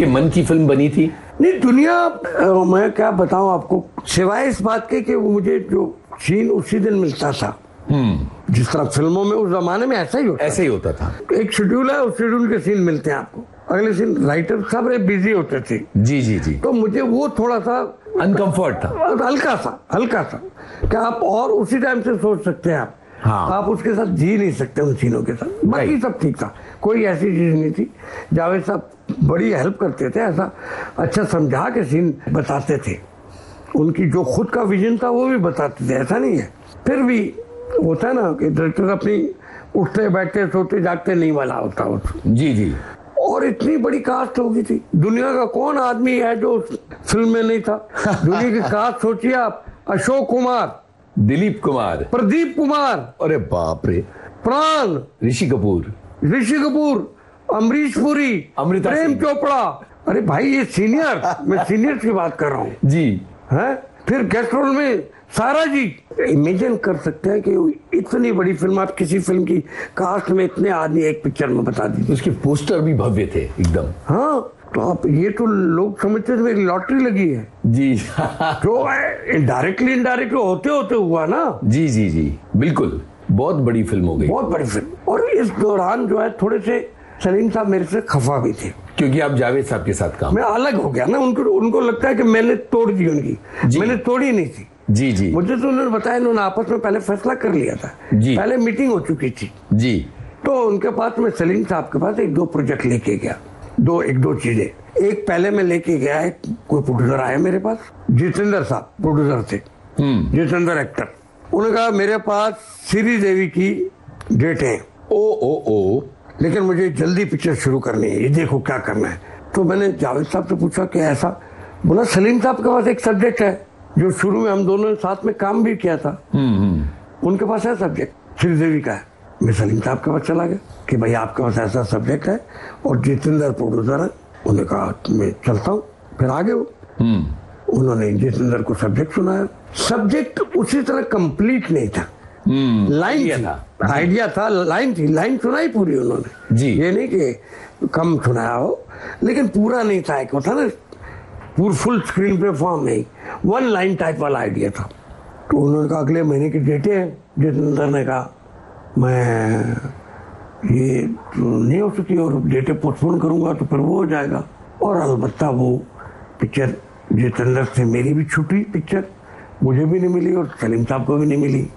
आपके मन की फिल्म बनी थी? नहीं, दुनिया मैं क्या बताऊं आपको, सिवाय इस बात के कि वो मुझे जो सीन उसी दिन मिलता था। जिस तरह फिल्मों में उस जमाने में ऐसा ही होता था। एक शेड्यूल है, उस शेड्यूल के सीन मिलते हैं आपको, अगले सीन राइटर सब बिजी होते थे। जी जी जी। तो मुझे वो थोड़ा सा अनकंफर्ट था, हल्का सा कि आप और उसी टाइम से सोच सकते हैं आप। हाँ। आप उसके साथ जी नहीं सकते उन सीनों के साथ। बाकी सब ठीक था, कोई ऐसी चीज नहीं थी। जावेद साहब बड़ी हेल्प करते थे, ऐसा अच्छा समझा के सीन बताते थे। उनकी जो खुद का विजन था वो भी बताते थे, ऐसा नहीं है। फिर भी होता है ना कि डायरेक्टर अपनी उठते बैठते सोते जागते नहीं वाला होता। जी जी। और इतनी बड़ी कास्ट हो गई थी, दुनिया का कौन आदमी है जो फिल्म में नहीं था। दुनिया की कास्ट सोचिए आप, अशोक कुमार, दिलीप कुमार, प्रदीप कुमार, अरे बाप रे, प्राण, ऋषि कपूर, अमरीश पुरी, अमृता, प्रेम चोपड़ा। अरे भाई ये सीनियर, मैं सीनियर की बात कर रहा हूँ जी। है। फिर गेस्ट रोल में सारा जी। इमेजिन कर सकते हैं कि इतनी बड़ी फिल्म, आप किसी फिल्म की कास्ट में इतने आदमी एक पिक्चर में बता दीजिए। उसके पोस्टर भी भव्य थे एकदम। हाँ, तो आप ये तो लोग समझते थे मेरी लॉटरी लगी है जी। जो डायरेक्टली इनडायरेक्टली होते हुआ ना। जी जी जी, बिल्कुल, बहुत बड़ी फिल्म हो गई, बहुत बड़ी फिल्म। और इस दौरान जो है थोड़े से सलीम साहब मेरे से खफा भी थे, क्योंकि आप जावेद साहब के साथ काम, मैं अलग हो गया ना। उनको लगता है कि मैंने तोड़ दी उनकी, मैंने तोड़ी नहीं थी। जी जी। मुझे तो उन्होंने बताया, उन्होंने आपस में पहले फैसला कर लिया था जी। पहले मीटिंग हो चुकी थी जी। तो उनके पास मैं सलीम साहब के पास एक दो प्रोजेक्ट लेके गया, एक दो चीजें। एक पहले मैं लेके गया है, कोई प्रोड्यूसर आया मेरे पास, जितेंद्र साहब प्रोड्यूसर थे, जितेंद्र एक्टर। उन्होंने कहा मेरे पास श्री देवी की डेट है, ओ लेकिन मुझे जल्दी पिक्चर शुरू करनी है, ये देखो क्या करना है। तो मैंने जावेद साहब से पूछा कि ऐसा, बोला सलीम साहब के पास एक सब्जेक्ट है जो शुरू में हम दोनों ने साथ में काम भी किया था। उनके पास है सब्जेक्ट, श्रीदेवी का है। मैं सलीम साहब के पास चला गया कि भाई आपके पास ऐसा सब्जेक्ट है और जितेंद्र प्रोड्यूसर है। उन्होंने कहा मैं चलता हूँ। फिर आगे उन्होंने जितेंद्र को सब्जेक्ट सुनाया। सब्जेक्ट उसी तरह कंप्लीट नहीं था, लाइन था, आइडिया था, लाइन थी, लाइन सुनाई पूरी उन्होंने जी। ये नहीं कि कम सुनाया हो, लेकिन पूरा नहीं था। एक होता ना पूरा फुल स्क्रीन पे फॉर्म नहीं, वन लाइन टाइप वाला आइडिया था। तो उन्होंने कहा अगले महीने की डेटें हैं। जितेंद्र ने कहा मैं ये नहीं हो सकती और डेटें पोस्टपोन करूंगा तो फिर वो हो जाएगा। और अलबत्ता वो पिक्चर जितेंद्र से मेरी भी छूटी, पिक्चर मुझे भी नहीं मिली और सलीम साहब को भी नहीं मिली।